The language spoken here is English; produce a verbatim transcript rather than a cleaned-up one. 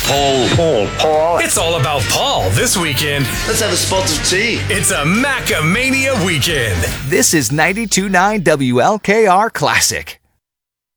Paul. Paul. Paul. It's all about Paul this weekend. Let's have a spot of tea. It's a Macamania weekend. This is ninety-two point nine W L K R Classic.